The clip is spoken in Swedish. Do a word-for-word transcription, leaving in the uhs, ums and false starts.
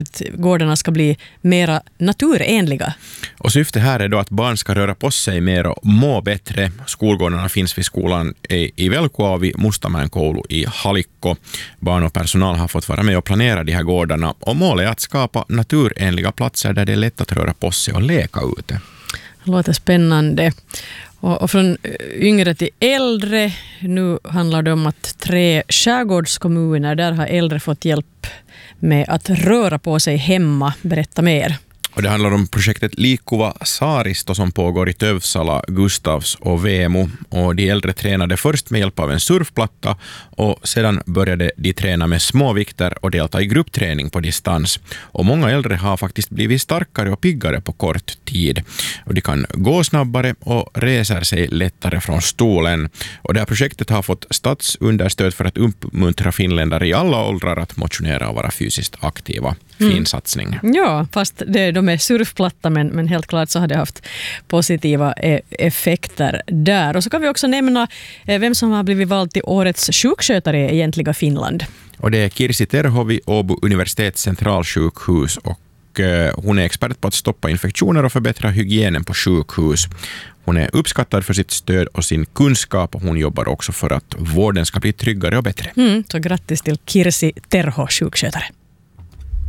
gårdarna ska bli mera naturenliga. Och syftet här är då att barn ska röra på sig mer och må bättre. Skolgårdarna finns vid skolan i Velkuavi, Mustamäen koulu i Halikko. Barn och personal har fått vara med och planera de här gårdarna. Och målet är att skapa naturenliga platser där det är lätt att röra på sig och leka ute. Det låter spännande. Och, och från yngre till äldre, nu handlar det om att tre skärgårdskommuner, där har äldre fått hjälp med att röra på sig hemma. Berätta mer. Och det handlar om projektet Liikkuva Saaristo som pågår i Tövsala, Gustavs och Vemo. Och de äldre tränade först med hjälp av en surfplatta och sedan började de träna med små vikter och delta i gruppträning på distans. Och många äldre har faktiskt blivit starkare och piggare på kort tid. Och de kan gå snabbare och reser sig lättare från stolen. Och det här projektet har fått statsunderstöd för att uppmuntra finländare i alla åldrar att motionera och vara fysiskt aktiva. Fin mm. satsning. Ja, fast det, de är surfplatta, men, men helt klart så har det haft positiva e- effekter där. Och så kan vi också nämna eh, vem som har blivit vald till årets sjukskötare i egentliga Finland. Och det är Kirsi Terho vid Åbo universitets centralsjukhus och eh, hon är expert på att stoppa infektioner och förbättra hygienen på sjukhus. Hon är uppskattad för sitt stöd och sin kunskap och hon jobbar också för att vården ska bli tryggare och bättre. Mm, så grattis till Kirsi Terho, sjukskötare.